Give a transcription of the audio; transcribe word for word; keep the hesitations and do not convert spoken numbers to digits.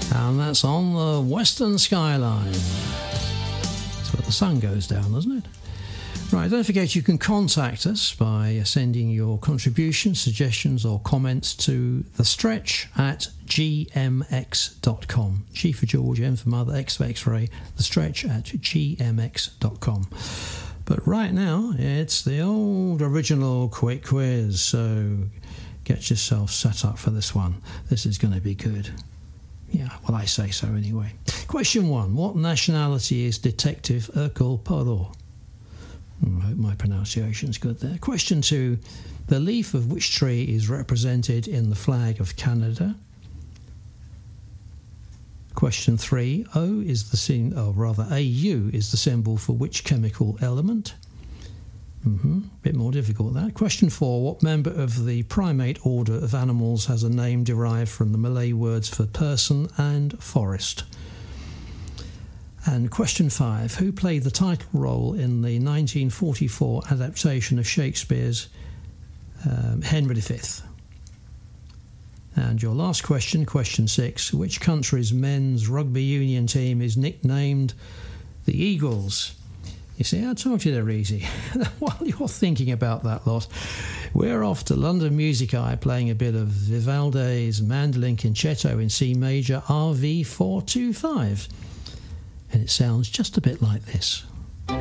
And that's on the Western Skyline. That's where the sun goes down, doesn't it? Right, don't forget you can contact us by sending your contributions, suggestions or comments to the stretch at g m x dot com. G for George, M for Mother, X for X-ray, the stretch at g m x dot com. But right now, it's the old original quick quiz, so get yourself set up for this one. This is going to be good. Yeah, well, I say so anyway. Question one. What nationality is Detective Hercule Poirot? I hope my pronunciation's good there. Question two. The leaf of which tree is represented in the flag of Canada? Question three. O is the sim- or rather A U is the symbol for which chemical element? Mm-hmm. Bit more difficult that. Question four. What member of the primate order of animals has a name derived from the Malay words for person and forest? And question five. Who played the title role in the nineteen forty-four adaptation of Shakespeare's um, Henry the Fifth? And your last question, question six. Which country's men's rugby union team is nicknamed the Eagles? You see, I told you they're easy. While you're thinking about that lot, we're off to London Music Eye playing a bit of Vivaldi's Mandolin Concerto in C major R V four two five. And it sounds just a bit like this.